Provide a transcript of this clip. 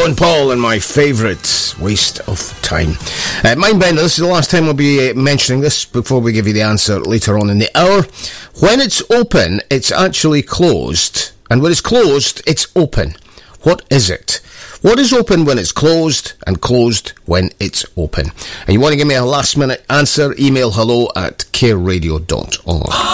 Sean Paul and my favourite, Waste of Time. Mindbender, this is the last time I'll be mentioning this before we give you the answer later on in the hour. When it's open, it's actually closed. And when it's closed, it's open. What is it? What is open when it's closed and closed when it's open? And you want to give me a last minute answer, email hello@careradio.org.